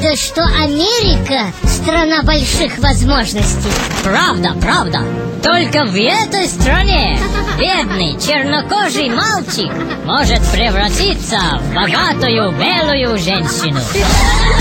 правда, что Америка страна больших возможностей? Правда, правда. Только в этой стране бедный чернокожий мальчик может превратиться в богатую белую женщину.